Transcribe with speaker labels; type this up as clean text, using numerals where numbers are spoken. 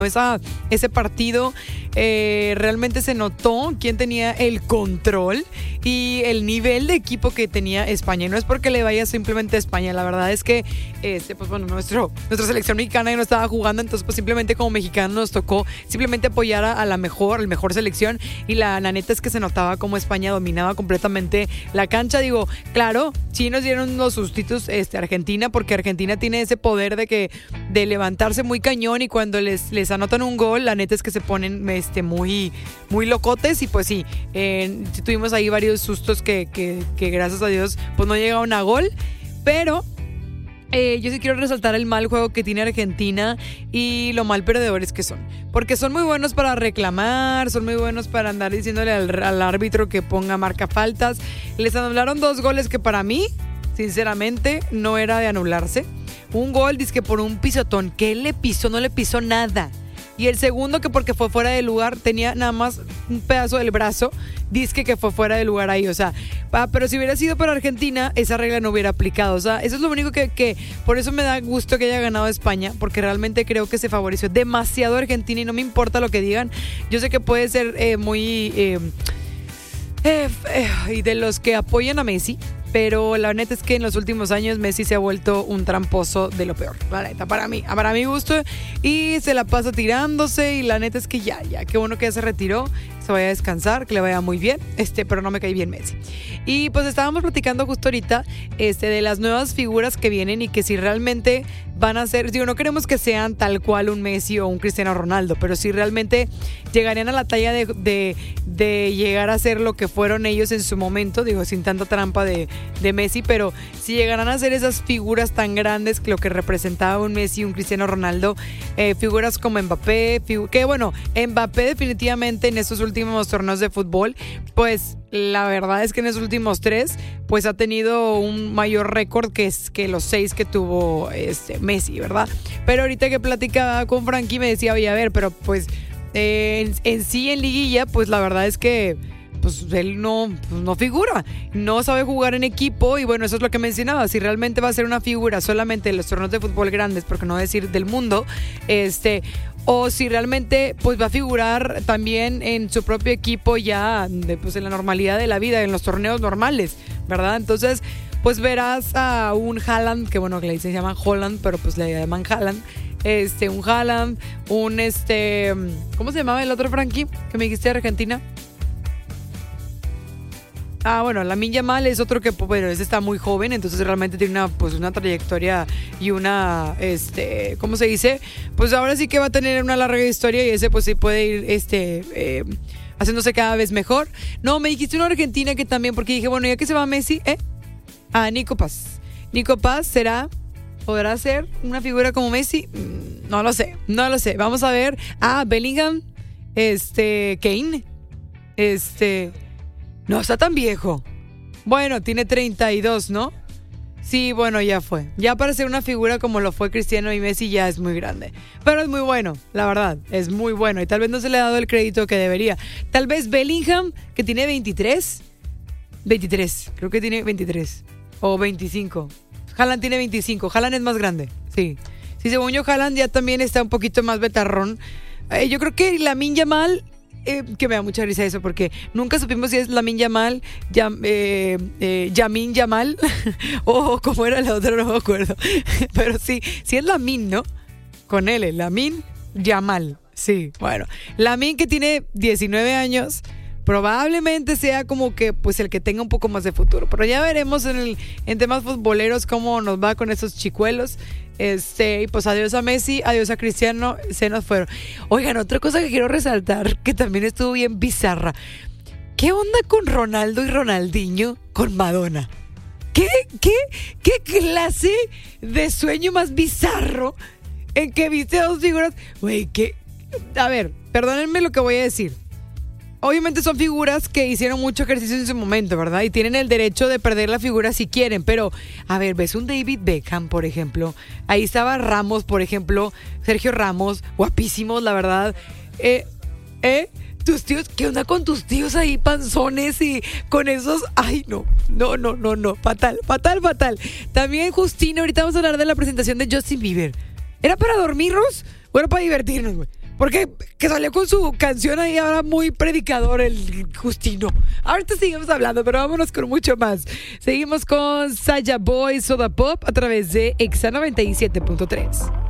Speaker 1: ese partido realmente se notó quién tenía el control y el nivel de equipo que tenía España. Y no es porque le vaya simplemente a España, la verdad es que pues bueno, nuestra selección mexicana ya no estaba jugando, entonces pues simplemente como mexicanos nos tocó simplemente apoyar a la mejor selección, y la neta es que se notaba como España dominaba completamente la cancha. Digo, claro, sí nos dieron los sustitos Argentina, porque Argentina tiene ese poder de levantarse muy cañón, y cuando les anotan un gol, la neta es que se ponen muy, muy locotes. Y pues sí, tuvimos ahí varios sustos que gracias a Dios pues no llegaron a gol. Pero yo sí quiero resaltar el mal juego que tiene Argentina y lo mal perdedores que son. Porque son muy buenos para reclamar, son muy buenos para andar diciéndole al árbitro que ponga marca faltas. Les anularon 2 goles que para mí, sinceramente, no era de anularse. Un gol, dizque por un pisotón. ¿Qué le pisó? No le pisó nada. Y el segundo, que porque fue fuera de lugar, tenía nada más un pedazo del brazo, dizque que fue fuera de lugar ahí. O sea, pero si hubiera sido para Argentina, esa regla no hubiera aplicado. O sea, eso es lo único que por eso me da gusto que haya ganado España, porque realmente creo que se favoreció demasiado a Argentina, y no me importa lo que digan. Yo sé que puede ser muy y de los que apoyan a Messi, pero la neta es que en los últimos años Messi se ha vuelto un tramposo de lo peor, la neta, para mi gusto, y se la pasa tirándose, y la neta es que ya, qué bueno que ya se retiró, se vaya a descansar, que le vaya muy bien, pero no me cae bien Messi. Y pues estábamos platicando justo ahorita de las nuevas figuras que vienen, y que si realmente van a ser, digo, no queremos que sean tal cual un Messi o un Cristiano Ronaldo, pero si realmente llegarían a la talla de llegar a ser lo que fueron ellos en su momento, digo, sin tanta trampa de Messi, pero si llegarán a ser esas figuras tan grandes que lo que representaba un Messi y un Cristiano Ronaldo, figuras como Mbappé, que bueno, Mbappé definitivamente en estos últimos torneos de fútbol, pues la verdad es que en esos últimos 3 pues ha tenido un mayor récord que los 6 que tuvo Messi, ¿verdad? Pero ahorita que platicaba con Frankie me decía, oye, a ver, pero pues en liguilla, pues la verdad es que pues él no figura, no sabe jugar en equipo. Y bueno, eso es lo que mencionaba, si realmente va a ser una figura solamente en los torneos de fútbol grandes, porque no decir del mundo, o si realmente pues va a figurar también en su propio equipo ya pues en la normalidad de la vida, en los torneos normales, ¿verdad? Entonces pues verás a un Haaland, que bueno, que le dicen, se llama Holland, pero pues le llaman Haaland, un Haaland, ¿cómo se llamaba el otro, Frankie, que me dijiste de Argentina? Bueno, Lamine Yamal es otro que, bueno, ese está muy joven, entonces realmente tiene una trayectoria y una, ¿cómo se dice? Pues ahora sí que va a tener una larga historia, y ese pues sí puede ir, haciéndose cada vez mejor. No, me dijiste una Argentina que también, porque dije, bueno, ya que se va Messi, Nico Paz. Nico Paz ¿podrá ser una figura como Messi? No lo sé. Vamos a ver. Bellingham, Kane, no está tan viejo. Bueno, tiene 32, ¿no? Sí, bueno, ya fue. Ya para ser una figura como lo fue Cristiano y Messi ya es muy grande. Pero es muy bueno, la verdad, es muy bueno. Y tal vez no se le ha dado el crédito que debería. Tal vez Bellingham, que tiene 23, creo que tiene 23. O 25. Haaland tiene 25. Haaland es más grande, sí. Sí, según yo, Haaland ya también está un poquito más betarrón. Yo creo que Lamine Yamal, que me da mucha risa eso, porque nunca supimos si es Lamine Yamal, Yamin Yamal, o como era la otra, no me acuerdo. Pero sí es Lamine, ¿no? Con L, Lamine Yamal. Sí, bueno. Lamine, que tiene 19 años, probablemente sea como que pues el que tenga un poco más de futuro, pero ya veremos en temas futboleros cómo nos va con esos chicuelos. Y pues adiós a Messi, adiós a Cristiano, se nos fueron. Oigan, otra cosa que quiero resaltar, que también estuvo bien bizarra. ¿Qué onda con Ronaldo y Ronaldinho con Madonna? ¿Qué clase de sueño más bizarro en que viste a 2 figuras? Güey, a ver, perdónenme lo que voy a decir. Obviamente son figuras que hicieron mucho ejercicio en su momento, ¿verdad? Y tienen el derecho de perder la figura si quieren. Pero, a ver, ves un David Beckham, por ejemplo. Ahí estaba Ramos, por ejemplo. Sergio Ramos, guapísimos, la verdad. Tus tíos, ¿qué onda con tus tíos ahí, panzones y con esos? Ay, no. Fatal. También, Justino, ahorita vamos a hablar de la presentación de Justin Bieber. ¿Era para dormirnos o era para divertirnos, güey? Porque que salió con su canción ahí ahora muy predicador el Justino. Ahorita seguimos hablando, pero vámonos con mucho más. Seguimos con Saya Boy Soda Pop a través de Exa 97.3.